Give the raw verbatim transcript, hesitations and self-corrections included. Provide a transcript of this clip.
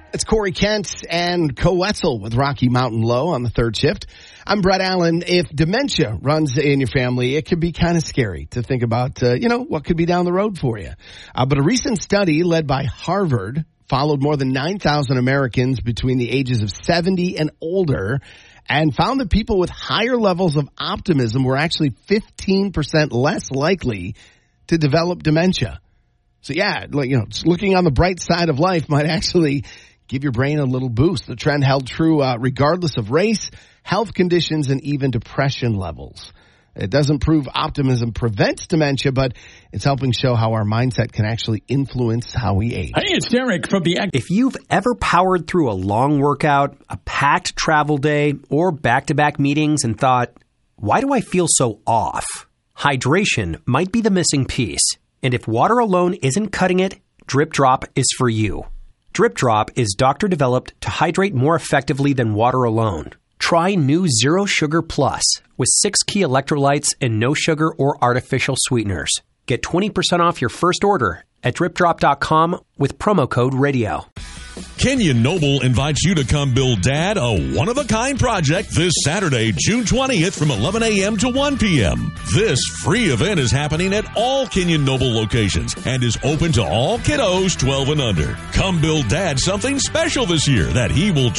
It's Corey Kent and Coetzel with Rocky Mountain Low on the third shift. I'm Brett Allen. If dementia runs in your family, it can be kind of scary to think about, uh, you know, what could be down the road for you. Uh, but a recent study led by Harvard followed more than nine thousand Americans between the ages of seventy and older and found that people with higher levels of optimism were actually fifteen percent less likely to develop dementia. So yeah, like, you know, just looking on the bright side of life might actually give your brain a little boost. The trend held true uh, regardless of race, health conditions, and even depression levels. It doesn't prove optimism prevents dementia, but it's helping show how our mindset can actually influence how we age. Hey, it's Derek from the... If you've ever powered through a long workout, a packed travel day, or back-to-back meetings and thought, why do I feel so off? Hydration might be the missing piece. And if water alone isn't cutting it, Drip Drop is for you. Drip Drop is doctor-developed to hydrate more effectively than water alone. Try new Zero Sugar Plus with six key electrolytes and no sugar or artificial sweeteners. Get twenty percent off your first order at drip drop dot com with promo code radio. Kenyon Noble invites you to come build Dad a one-of-a-kind project this Saturday, June twentieth from eleven a.m. to one p.m. This free event is happening at all Kenyon Noble locations and is open to all kiddos twelve and under. Come build Dad something special this year that he will